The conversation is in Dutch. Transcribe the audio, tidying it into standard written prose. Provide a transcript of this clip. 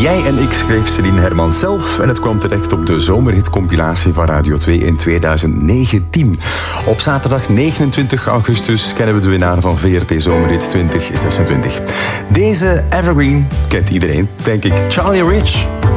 Jij en ik schreef Celine Hermans zelf en het kwam terecht op de zomerhitcompilatie van Radio 2 in 2019. Op zaterdag 29 augustus kennen we de winnaar van VRT Zomerhit 2026. Deze evergreen kent iedereen, denk ik. Charlie Rich.